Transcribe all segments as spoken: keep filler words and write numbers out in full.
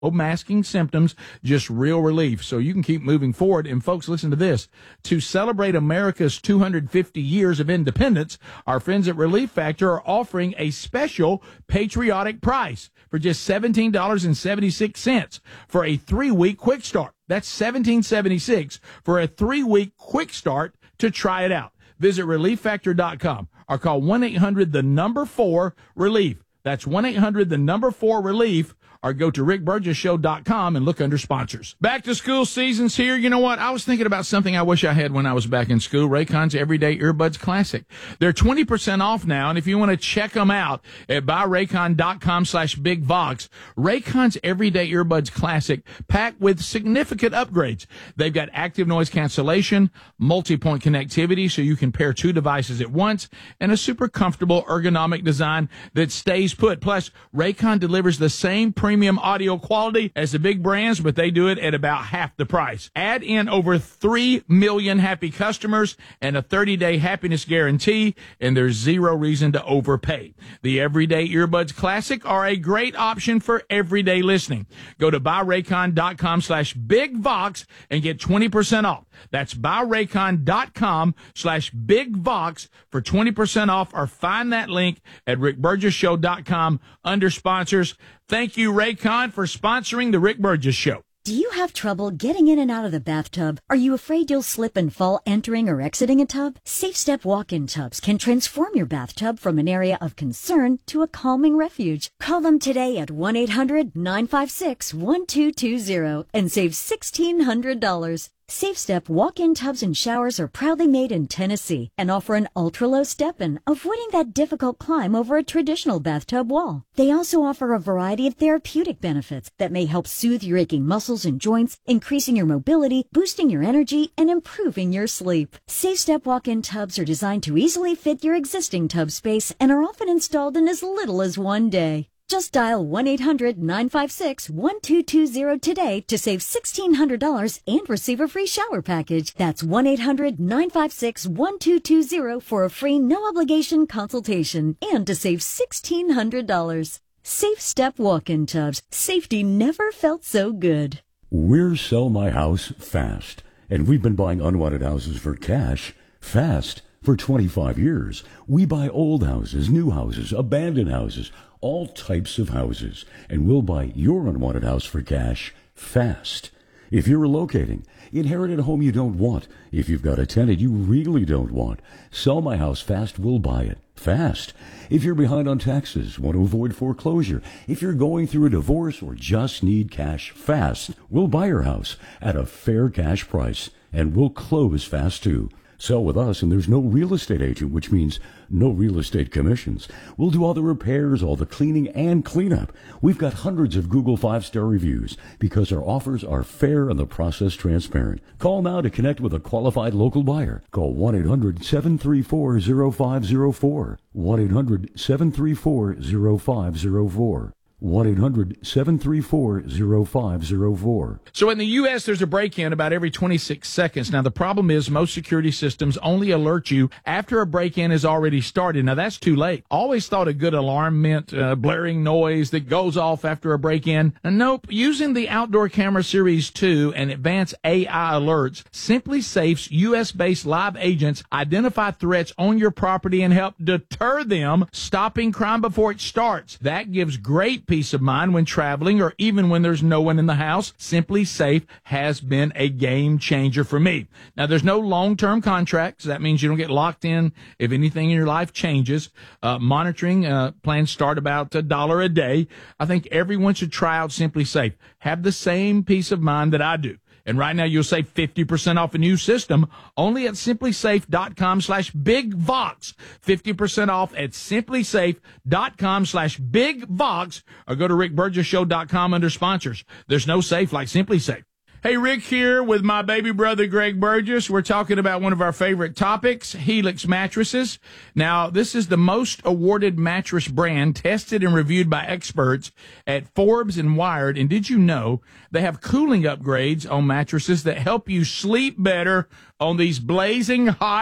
masking symptoms, just real relief. So you can keep moving forward. And folks, listen to this. To celebrate America's two hundred fifty years of independence, our friends at Relief Factor are offering a special patriotic price for just seventeen dollars and seventy-six cents for a three-week quick start. That's seventeen dollars and seventy-six cents for a three-week quick start to try it out. Visit relief factor dot com or call one eight hundred the number four relief. That's one eight hundred the number four relief, or go to rick burgess show dot com and look under sponsors. Back to school season's here. You know what? I was thinking about something I wish I had when I was back in school. Raycon's Everyday Earbuds Classic. They're twenty percent off now, and if you want to check them out at buy raycon dot com slash big vox, Raycon's Everyday Earbuds Classic packed with significant upgrades. They've got active noise cancellation, multi-point connectivity so you can pair two devices at once, and a super comfortable ergonomic design that stays put. Plus, Raycon delivers the same premium audio quality as the big brands, but they do it at about half the price. Add in over three million happy customers and a thirty-day happiness guarantee, and there's zero reason to overpay. The Everyday Earbuds Classic are a great option for everyday listening. Go to buy raycon dot com slash big vox and get twenty percent off. That's buy raycon dot com slash big vox for twenty percent off, or find that link at rick burgess show dot com under sponsors. Thank you, Raycon, for sponsoring the Rick Burgess Show. Do you have trouble getting in and out of the bathtub? Are you afraid you'll slip and fall entering or exiting a tub? Safe Step walk-in tubs can transform your bathtub from an area of concern to a calming refuge. Call them today at one eight hundred nine five six one two two zero and save sixteen hundred dollars. Safe Step walk-in tubs and showers are proudly made in Tennessee and offer an ultra-low step-in, avoiding that difficult climb over a traditional bathtub wall. They also offer a variety of therapeutic benefits that may help soothe your aching muscles and joints, increasing your mobility, boosting your energy, and improving your sleep. Safe Step walk-in tubs are designed to easily fit your existing tub space and are often installed in as little as one day. Just dial one eight hundred nine five six one two two zero today to save sixteen hundred dollars and receive a free shower package. That's one eight hundred nine five six one two two zero for a free no-obligation consultation and to save sixteen hundred dollars. Safe Step walk-in tubs. Safety never felt so good. We're Sell My House Fast, and we've been buying unwanted houses for cash fast for twenty-five years. We buy old houses, new houses, abandoned houses, all types of houses, and we'll buy your unwanted house for cash fast. If you're relocating, inherit a home you don't want, if you've got a tenant you really don't want, Sell My House Fast will buy it fast. If you're behind on taxes, want to avoid foreclosure, if you're going through a divorce or just need cash fast, we'll buy your house at a fair cash price, and we'll close fast too. Sell with us, and there's no real estate agent, which means no real estate commissions. We'll do all the repairs, all the cleaning, and cleanup. We've got hundreds of Google five-star reviews because our offers are fair and the process transparent. Call now to connect with a qualified local buyer. Call one eight hundred seven three four zero five zero four. one eight hundred seven three four zero five zero four. one eight hundred seven three four zero five zero four. So in the U S, there's a break-in about every twenty-six seconds. Now, the problem is most security systems only alert you after a break-in has already started. Now, that's too late. Always thought a good alarm meant uh, blaring noise that goes off after a break-in. And nope, using the Outdoor Camera Series two and advanced A I alerts, SimpliSafe's U S-based live agents identify threats on your property and help deter them, stopping crime before it starts. That gives great peace of mind when traveling or even when there's no one in the house. SimpliSafe has been a game changer for me. Now, there's no long-term contracts. That means you don't get locked in if anything in your life changes. Uh, monitoring uh, plans start about a dollar a day. I think everyone should try out SimpliSafe. Have the same peace of mind that I do. And right now you'll save fifty percent off a new system only at simplisafe dot com slash big vox. fifty percent off at simplisafe dot com slash big vox, or go to rick burgess show dot com under sponsors. There's no safe like SimpliSafe. Hey, Rick here with my baby brother, Greg Burgess. We're talking about one of our favorite topics, Helix mattresses. Now, this is the most awarded mattress brand tested and reviewed by experts at Forbes and Wired. And did you know they have cooling upgrades on mattresses that help you sleep better on these blazing hot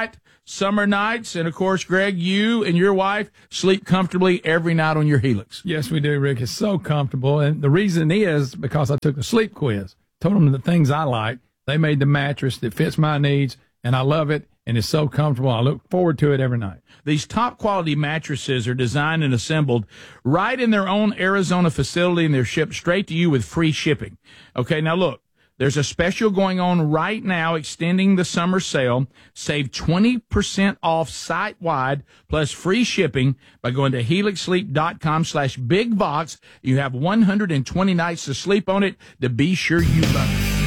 summer nights. And, of course, Greg, you and your wife sleep comfortably every night on your Helix. Yes, we do, Rick. It's so comfortable. And the reason is because I took the sleep quiz, told them the things I like. They made the mattress that fits my needs, and I love it, and it's so comfortable. I look forward to it every night. These top-quality mattresses are designed and assembled right in their own Arizona facility, and they're shipped straight to you with free shipping. Okay, now look. There's a special going on right now extending the summer sale. Save twenty percent off site-wide plus free shipping by going to helix sleep dot com slash big box. You have one hundred twenty nights to sleep on it to be sure you love it.